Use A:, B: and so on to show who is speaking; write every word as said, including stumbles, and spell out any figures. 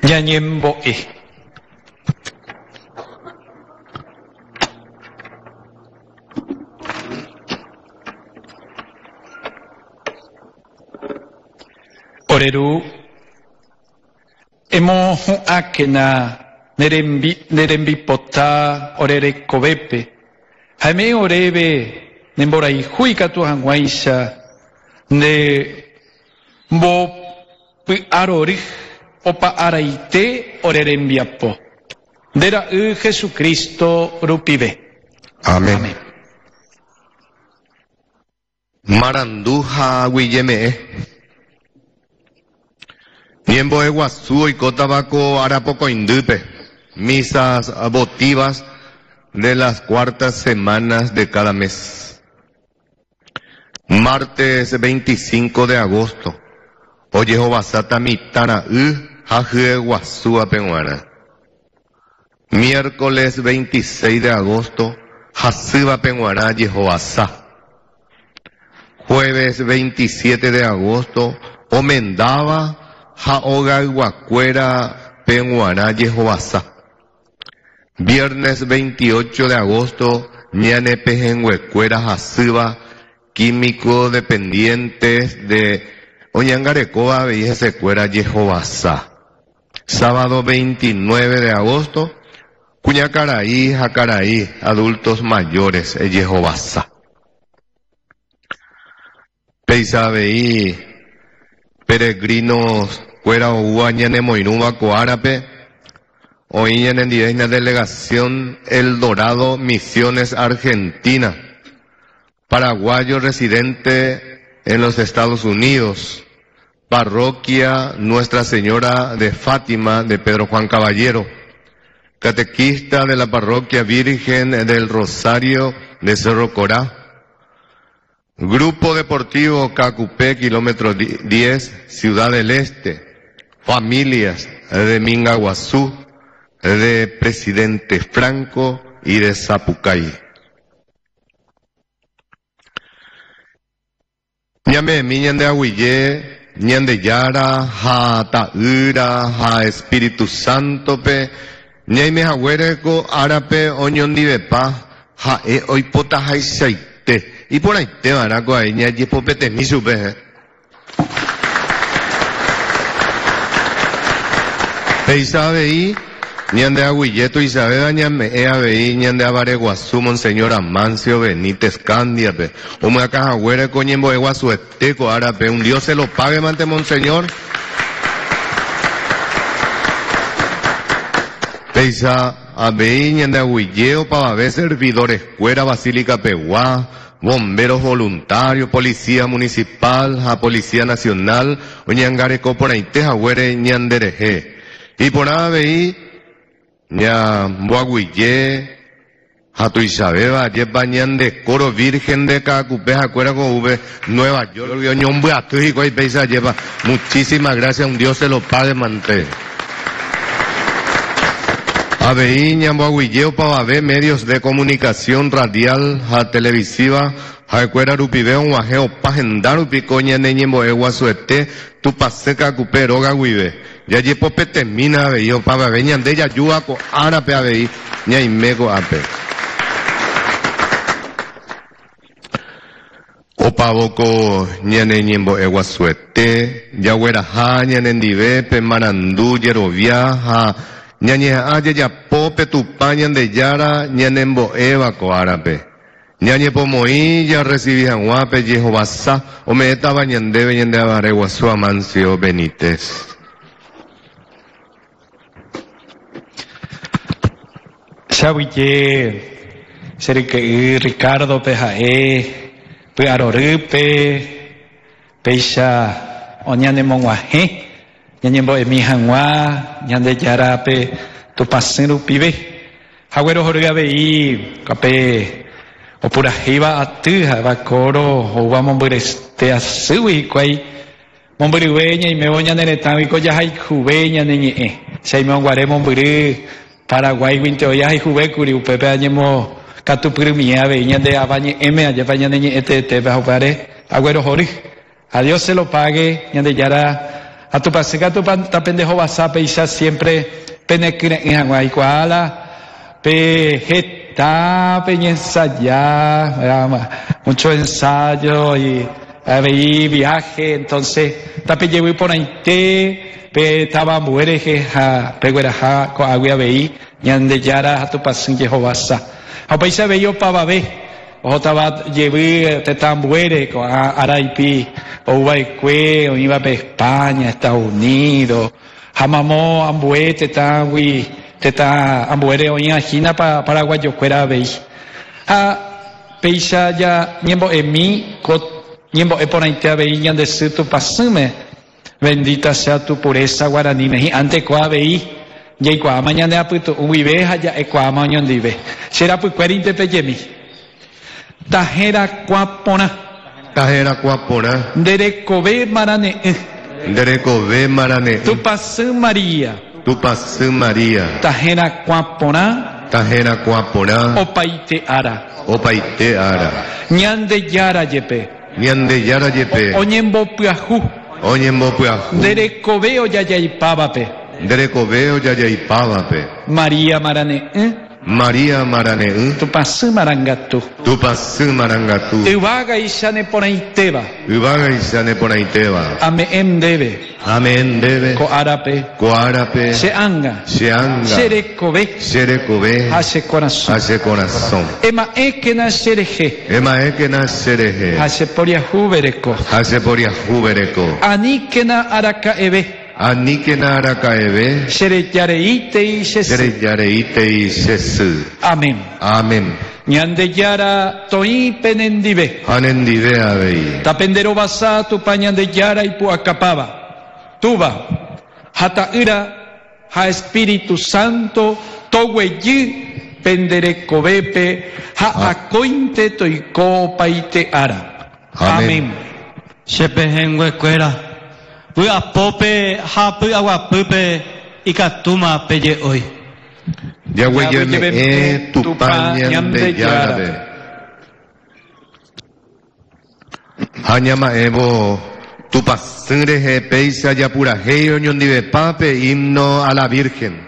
A: ñañembo'e. Oreru emo akena nerembi nerembipota orere kobepe hame orebe nemborai huika tu hangwaisha ne mbo arori opa araite orerembiapo dera u Jesucristo rupibe.
B: Amén.
A: Amén.
B: Maranduja Guilleme Niembo Eguazú y Cotabaco Arapoco Indupe, misas votivas de las cuartas semanas de cada mes. Martes veinticinco de agosto, Oye Jovasata Mitara U, Jaje Eguazú Apenguara. Miércoles veintiséis de agosto, Jasiba Penguara Yehovasá. Jueves veintisiete de agosto, Omendaba Jaoga Guacuera Penguara Yehovasá. Viernes veintiocho de agosto, Ñane Pejenguecuera Jasiba, químico dependientes de Oñangarecoa Vejesecuera Yehovasá. Sábado veintinueve de agosto, Cuñacaraí, Jacaraí, adultos mayores, Yehovasá. Peisabeí, peregrinos, Cuera Oguañane Moinuba Coárape, hoy en la delegación El Dorado, Misiones Argentina, paraguayo residente en los Estados Unidos, parroquia Nuestra Señora de Fátima de Pedro Juan Caballero, catequista de la parroquia Virgen del Rosario de Cerro Corá, Grupo Deportivo Cacupé, kilómetro diez, Ciudad del Este, familias de Mingaguazú, de Presidente Franco y de Zapucay. Ñame miñan de Aguillé, ñan de Yara, ja Taura, ja Espíritu Santo pe, ñaime jagüereco, árape, oñon divepa, ja e oipota jaisaite. Y por ahí te van a coger, ña yepopete mi supe. Peisabeí, ñan de Aguilleto y Sabeda, ñan me ea veí, ñan de Avareguazú, Monseñor Amancio Benítez Candia, pe. O me acá jagüere coñembo eguazú esteco, árape. Un Dios se lo pague, mante Monseñor. Peisa, abeí, ñan de Aguilleo, pa ver servidores, Cuera, Basílica Peguá, bomberos voluntarios, policía municipal, a policía nacional, oñangareco por ahí te jagüere ñandereje. Y por ahí veí, ña Boaguillé, a tu Isabeba, lleva ñande coro virgen de Cacupé, acuerda con V, Nueva York, ñon buatu y coi peisa lleva. Muchísimas gracias, un Dios se lo pague, mante. Aveí, Ñamboaguilleo, para ver medios de comunicación radial, a televisiva, a cuera rupibeo, un ajeo, pajendaru, picoña, neñembo, egua, suete, tu paseca, cupero, gaguibe. Ya llepo petemina, aveí, para ver, ñande, ya yuaco, árape, aveí, ñaimego, ape. Opa boco, ñane, ñembo, egua, suete, ya huera, ja, ñanendive, pe, marandú, yerovia, ñañe aya ya pope tu pañan de yara ñanembo eva coarape ñañe pomoí ya recibí janguape Yehovasá o me estaba ñandebe ñande abareguazú Amancio Benítez.
A: Xaviye Serique Ricardo Pejae Pe Arorupe Peisha Oñane Monguaje ñañembo emi hangua ñande yarape tu paseru pibe hagüero jorga veí cape o pura jiba atuja va coro o va mombureste asui quai momburiweña y me voña neretavi ko ya hay juveña neñe e sei me guare momburi Paraguay vinte oya hay juve curi upepe añemo catuprimia veña de abañe m allá baña neñe ete te va jugare hagüero jori a Dios se lo pague ñande yara A tu paseka tu pan ta pendejo basa peisa siempre penekre en Aguaycuala, pe geta, pe ensayar, mucho ensayo y ahí viaje, entonces tape llevo por ahí te, pe taba muere que ha, pe gueraja co agua veí, ñande yara a tu pasen que basa. A paisa veio pa ve. O taba llevé te tambuere con Araipi o Guaycue o iba para España, Estados Unidos, jamamo ambue te tamwi te ta ambuere o in China para Paraguay yo fuera veis. A peisa ya niembo emi co niembo e por ahí te veían de su tu pasume. Bendita sea tu pureza guaraní me ante coa veí. Ya y coa mañana aputo uibeja ya e coa mañana dive. Será pues cuarenta peyemi. Tajera Cuapona.
B: Tajera Cuapona.
A: Derecobe Marane.
B: Derecobe Marane.
A: Tupasú María.
B: Tupasú María.
A: Tajera Cuapona.
B: Tajera Cuapona.
A: Opaite Ara.
B: Opaite Ara.
A: Ñande Yara Yepe.
B: Ñande Yara Yepe.
A: Oñembo Piajú.
B: Oñembo Piajú.
A: Derecobeo Yayaipabape.
B: Derecobeo Yayaipabape.
A: María Marane.
B: María Marane.
A: Tupasú Marangatu.
B: Tupasú Marangatu.
A: Uvaga Ishane Ponaiteba.
B: Uvaga Ishane Ponaiteba.
A: Ame em debe.
B: Amén debe.
A: Coarape.
B: Coarape.
A: Seanga.
B: Seanga.
A: Serecobe.
B: Serecobe.
A: Hace corazón.
B: Hace corazón.
A: Ema ekena sereje.
B: Ema ekena sereje.
A: Hace poria jubereko.
B: Hace poria jubereko.
A: Anikena araka ebe.
B: Anikena arakaebe.
A: Sereyareite y sesu.
B: Sereyareite y sesu.
A: Amén.
B: Amén.
A: Ñande yara toi penendive.
B: Anendive abei.
A: Tapendero basa tu pañande yara y puacapaba. Tuba. Hata ira. Ha Espíritu Santo. Toweyi. Pendere cobepe. Ha acointe toico paite ara. Amén.
C: Shepehengwe cuera. Pu apope ha pu aguapupe ikatuma peye hoy.
B: Yahweh e tu pañam de yarabe. Hanyama evo tu pasure he peisa yapura heyo ñondive pape himno a la Virgen.